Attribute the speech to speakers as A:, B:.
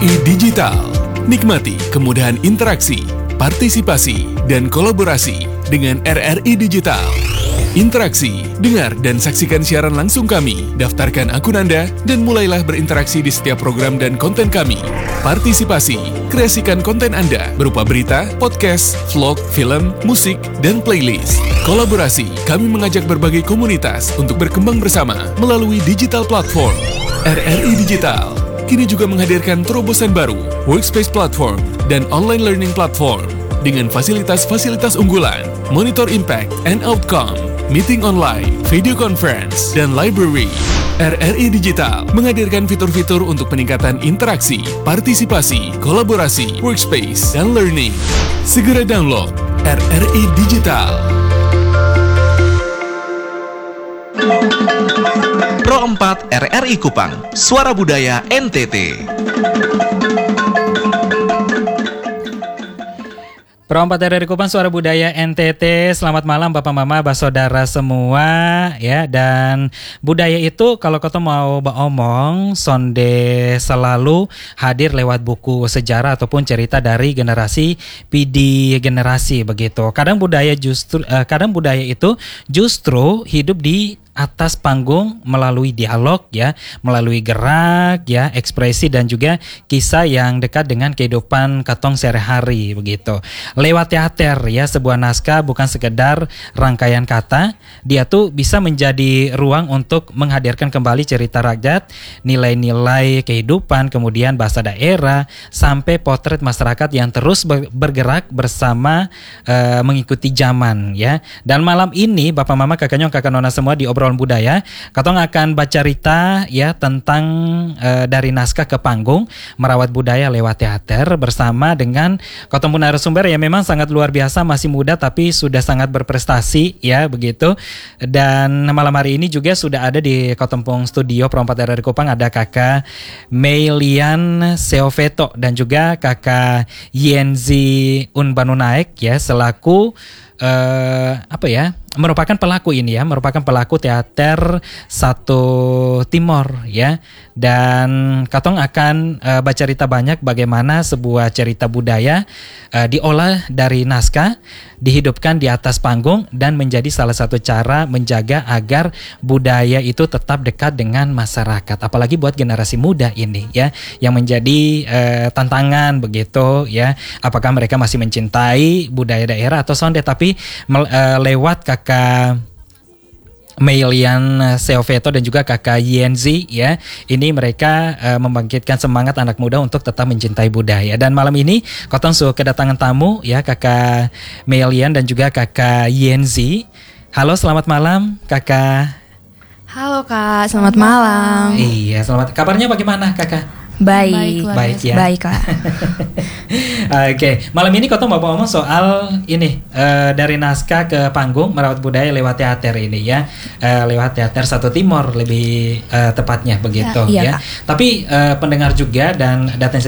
A: RRI Digital. Nikmati kemudahan interaksi, partisipasi, dan kolaborasi dengan RRI Digital. Interaksi, dengar dan saksikan siaran langsung kami, daftarkan akun Anda, dan mulailah berinteraksi di setiap program dan konten kami. Partisipasi, kreasikan konten Anda berupa berita, podcast, vlog, film, musik, dan playlist. Kolaborasi, kami mengajak berbagai komunitas untuk berkembang bersama melalui digital platform. RRI Digital kini juga menghadirkan terobosan baru, workspace platform, dan online learning platform dengan fasilitas-fasilitas unggulan, monitor impact and outcome, meeting online, video conference, dan library. RRI Digital menghadirkan fitur-fitur untuk peningkatan interaksi, partisipasi, kolaborasi, workspace, dan learning. Segera download RRI Digital.
B: Pro 4 RRI Kupang, Suara Budaya NTT.
C: Pro 4 RRI Kupang, Suara Budaya NTT. Selamat malam Bapak Mama, Saudara semua ya. Dan budaya itu kalau kau mau omong sonde selalu hadir lewat buku sejarah ataupun cerita dari generasi PD generasi begitu. Kadang budaya itu justru hidup di atas panggung melalui dialog ya, melalui gerak ya, ekspresi dan juga kisah yang dekat dengan kehidupan katong sehari-hari begitu. Lewat teater ya, sebuah naskah bukan sekedar rangkaian kata, dia tuh bisa menjadi ruang untuk menghadirkan kembali cerita rakyat, nilai-nilai kehidupan, kemudian bahasa daerah, sampai potret masyarakat yang terus bergerak bersama mengikuti zaman ya. Dan malam ini Bapak Mama, Kakak Nyong, Kakak Nona semua di obrolan budaya, katong akan baca cerita ya tentang dari naskah ke panggung, merawat budaya lewat teater bersama dengan katong pun narasumber yang memang sangat luar biasa, masih muda tapi sudah sangat berprestasi ya begitu. Dan malam hari ini juga sudah ada di Kotompong Studio Pro 4 RRI Kupang ada Kakak Meilian Seoveto dan juga Kakak Yenzi Unbanunaek ya, selaku merupakan pelaku ini ya, merupakan pelaku teater Satu Timor ya. Dan katong akan baca cerita banyak bagaimana sebuah cerita budaya diolah dari naskah, dihidupkan di atas panggung dan menjadi salah satu cara menjaga agar budaya itu tetap dekat dengan masyarakat, apalagi buat generasi muda ini ya, yang menjadi tantangan begitu ya. Apakah mereka masih mencintai budaya daerah atau sonde, tapi lewat Kakak Meilian Seoveto dan juga Kakak Yenzi ya, ini mereka membangkitkan semangat anak muda untuk tetap mencintai budaya. Dan malam ini kotong kedatangan tamu ya, Kakak Meilian dan juga Kakak Yenzi. Halo, selamat malam Kakak.
D: Halo Kak, selamat malam.
C: Iya, selamat. Kabarnya bagaimana Kakak?
D: Baik
C: ya.
D: Baiklah.
C: Oke, malam ini kotong mau ngomong soal ini dari naskah ke panggung, merawat budaya lewat teater ini ya, lewat teater Satu Timor lebih tepatnya begitu ya.
D: Kak.
C: Tapi pendengar juga dan data